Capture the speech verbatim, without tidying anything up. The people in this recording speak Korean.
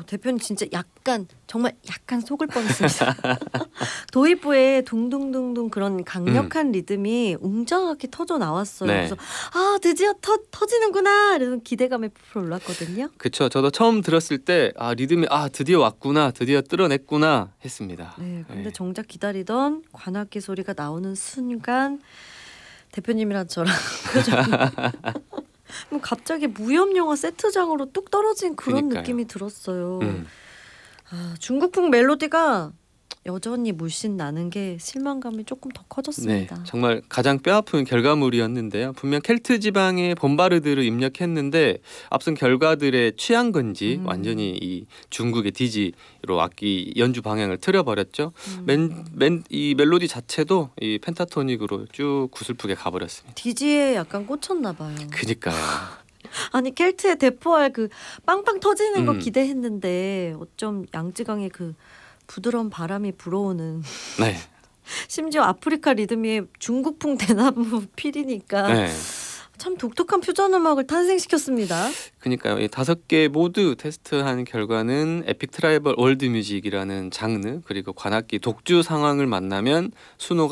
대표님 진짜 약간 정말 약간 속을 뻔했습니다. 도입부에 둥둥둥둥 그런 강력한 음. 리듬이 웅장하게 터져 나왔어요. 네. 그래서 아 드디어 터, 터지는구나 이런 기대감에 부풀어 올랐거든요. 그렇죠. 저도 처음 들었을 때 아 리듬이 아 드디어 왔구나, 드디어 뚫어냈구나 했습니다. 네, 근데 네. 정작 기다리던 관악기 소리가 나오는 순간 대표님이랑 저랑 표정이 갑자기 무협 영화 세트장으로 뚝 떨어진 그런 그러니까요. 느낌이 들었어요. 음. 아, 중국풍 멜로디가 여전히 물씬 나는 게 실망감이 조금 더 커졌습니다. 네, 정말 가장 뼈아픈 결과물이었는데요. 분명 켈트 지방의 본바르드를 입력했는데 앞선 결과들에 취한 건지 음. 완전히 이 중국의 디지로 악기 연주 방향을 틀어버렸죠. 음. 맨, 맨, 이 멜로디 자체도 이 펜타토닉으로 쭉 구슬프게 가버렸습니다. 디지에 약간 꽂혔나 봐요. 그니까요. 아니 켈트에 대포할 그 빵빵 터지는 거 음. 기대했는데 어쩜 양쯔강의 그 부드러운 바람이 불어오는 네. 심지어 아프리카 리듬이 중국풍 대나무 필이니까 네. 참 독특한 퓨전 음악을 탄생시켰습니다. 그러니까요. 이 다섯 개 모두 테스트한 결과는 에픽 트라이벌 월드 뮤직이라는 장르 그리고 관악기 독주 상황을 만나면 순호가